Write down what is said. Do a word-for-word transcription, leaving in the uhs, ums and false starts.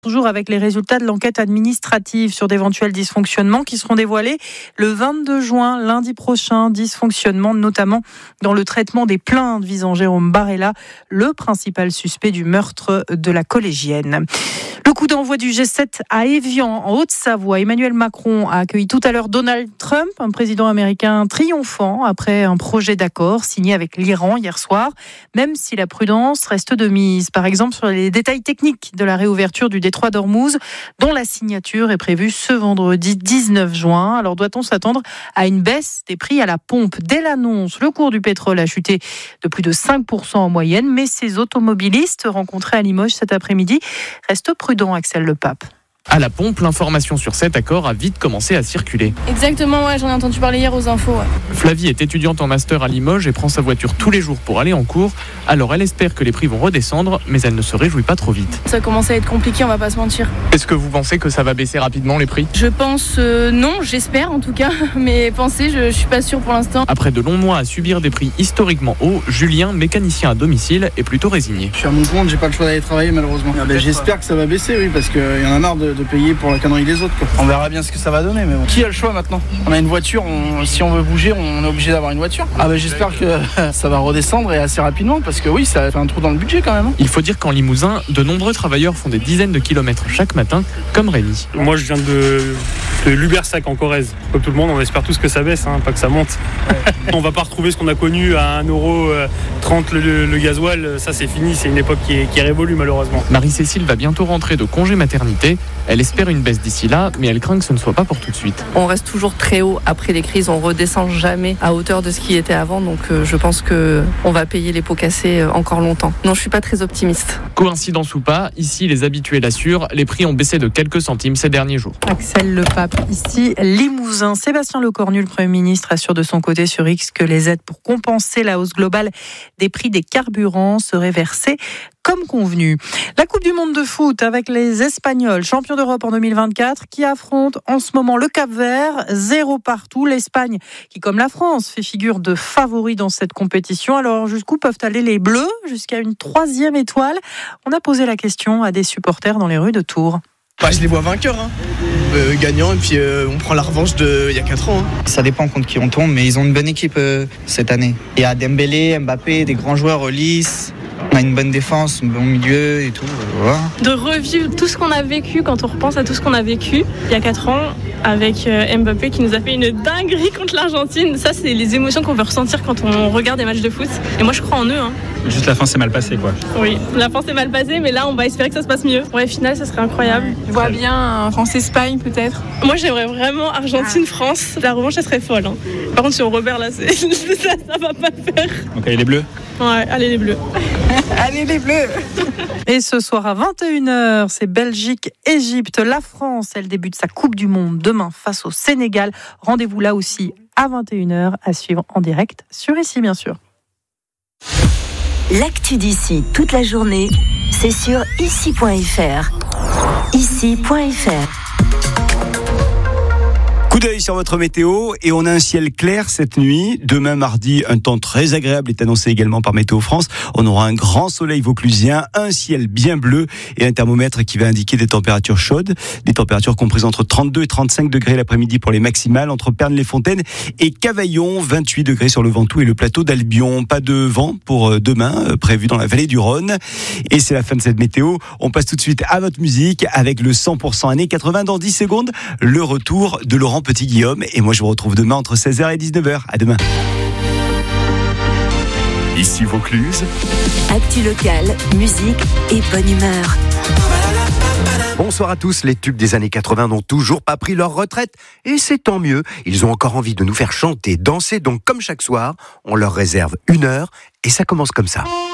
Toujours avec les résultats de l'enquête administrative sur d'éventuels dysfonctionnements qui seront dévoilés le vingt-deux juin, lundi prochain. Dysfonctionnements notamment dans le traitement des plaintes visant Jérôme Barella, le principal suspect du meurtre de la collégienne. Le coup d'envoi du G sept à Évian, en Haute-Savoie. Emmanuel Macron a accueilli tout à l'heure Donald Trump, un président américain triomphant après un projet d'accord signé avec l'Iran hier soir, même si la prudence reste de mise. Par exemple, sur les détails techniques de la réouverture du détroit d'Ormuz, dont la signature est prévue ce vendredi dix-neuf juin. Alors doit-on s'attendre à une baisse des prix à la pompe ? Dès l'annonce, le cours du pétrole a chuté de plus de cinq pour cent en moyenne, mais ces automobilistes rencontrés à Limoges cet après-midi restent prudents. Axel Le Pape. À la pompe, l'information sur cet accord a vite commencé à circuler. Exactement, ouais, j'en ai entendu parler hier aux infos. Ouais. Flavie est étudiante en master à Limoges et prend sa voiture tous les jours pour aller en cours. Alors elle espère que les prix vont redescendre, mais elle ne se réjouit pas trop vite. Ça commence à être compliqué, on va pas se mentir. Est-ce que vous pensez que ça va baisser rapidement les prix ? Je pense euh, non, j'espère en tout cas, mais penser, je, je suis pas sûre pour l'instant. Après de longs mois à subir des prix historiquement hauts, Julien, mécanicien à domicile, est plutôt résigné. Je suis à mon compte, j'ai pas le choix d'aller travailler malheureusement. Ah ben, j'espère que ça va baisser, oui, parce qu'il y en a marre de, de payer pour la connerie des autres, quoi. On verra bien ce que ça va donner, mais bon. Qui a le choix maintenant ? On a une voiture, on, si on veut bouger, on est obligé d'avoir une voiture. Ah ben j'espère que ça va redescendre et assez rapidement, parce que oui, ça fait un trou dans le budget quand même. Hein. Il faut dire qu'en Limousin, de nombreux travailleurs font des dizaines de kilomètres chaque matin, comme Rémi. Moi je viens de, de Lubersac en Corrèze. Comme tout le monde, on espère tous que ça baisse, hein, pas que ça monte. On va pas retrouver ce qu'on a connu à un euro trente le, le, le gasoil, ça c'est fini, c'est une époque qui est, qui est révolue malheureusement. Marie-Cécile va bientôt rentrer de congé maternité. Elle espère une baisse d'ici là, mais elle craint que ce ne soit pas pour tout de suite. On reste toujours très haut après les crises, on redescend jamais à hauteur de ce qui était avant, donc euh, je pense qu'on va payer les pots cassés encore longtemps. Non, je suis pas très optimiste. Coïncidence ou pas, ici les habitués l'assurent, les prix ont baissé de quelques centimes ces derniers jours. Axel Le Pape, ici Limousin. Sébastien Lecornu, le Premier ministre, assure de son côté sur X que les aides pour compenser la hausse globale des prix des carburants seraient versées comme convenu. La Coupe du Monde de foot avec les Espagnols, champions d'Europe en deux mille vingt-quatre, qui affrontent en ce moment le Cap-Vert, zéro partout. L'Espagne, qui comme la France, fait figure de favori dans cette compétition. Alors jusqu'où peuvent aller les Bleus ? Jusqu'à une troisième étoile ? On a posé la question à des supporters dans les rues de Tours. Bah, je les vois vainqueurs, hein. euh, gagnants, et puis euh, on prend la revanche d'il y a quatre ans. Hein. Ça dépend contre qui on tombe, mais ils ont une bonne équipe euh, cette année. Il y a Dembélé, Mbappé, des grands joueurs, Ulysse. On a une bonne défense, un bon milieu et tout. Voilà. De revivre tout ce qu'on a vécu quand on repense à tout ce qu'on a vécu il y a quatre ans avec Mbappé qui nous a fait une dinguerie contre l'Argentine. Ça, c'est les émotions qu'on veut ressentir quand on regarde des matchs de foot. Et moi, je crois en eux. Hein. Juste la fin s'est mal passée, quoi. Oui, la fin s'est mal passée, mais là, on va espérer que ça se passe mieux. Ouais, finale, ça serait incroyable. Je vois bien France-Espagne, peut-être. Moi, j'aimerais vraiment Argentine-France. La revanche, ça serait folle. Hein. Par contre, si on repère là, c'est... ça, ça va pas le faire. Donc, allez les Bleus. Ouais, allez les Bleus. Allez les Bleus. Et ce soir à vingt et une heures, c'est Belgique-Égypte. La France, elle débute sa Coupe du Monde demain face au Sénégal. Rendez-vous là aussi à vingt et une heures à suivre en direct sur Ici, bien sûr. L'actu d'ici toute la journée, c'est sur ici point f r. ici point f r. Coup d'œil sur votre météo et on a un ciel clair cette nuit. Demain mardi, un temps très agréable est annoncé également par Météo France. On aura un grand soleil vauclusien, un ciel bien bleu et un thermomètre qui va indiquer des températures chaudes. Des températures comprises entre trente-deux et trente-cinq degrés l'après-midi pour les maximales, entre Pernes-les-Fontaines et Cavaillon, vingt-huit degrés sur le Ventoux et le plateau d'Albion. Pas de vent pour demain, prévu dans la vallée du Rhône. Et c'est la fin de cette météo. On passe tout de suite à votre musique avec le cent pour cent années quatre-vingts dans dix secondes. Le retour de Laurent Petit-Guillaume et moi je vous retrouve demain entre seize heures et dix-neuf heures. À demain. Ici Vaucluse. Actu locale, musique et bonne humeur. Bonsoir à tous, les tubes des années quatre-vingts n'ont toujours pas pris leur retraite et c'est tant mieux, ils ont encore envie de nous faire chanter, danser, donc comme chaque soir, on leur réserve une heure et ça commence comme ça.